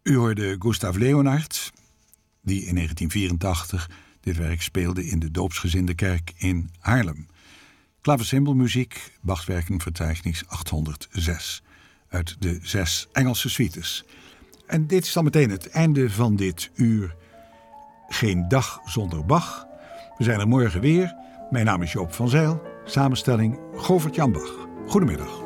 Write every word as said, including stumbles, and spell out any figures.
U hoorde Gustav Leonhardt, die in negentien vierentachtig dit werk speelde in de doopsgezinde kerk in Haarlem. Klavecimbelmuziek, Bachwerkenverzeichnis achthonderdzes, uit de zes Engelse suites. En dit is dan meteen het einde van dit uur. Geen dag zonder Bach. We zijn er morgen weer. Mijn naam is Joop van Zijl. Samenstelling Govert Jan Bach. Goedemiddag.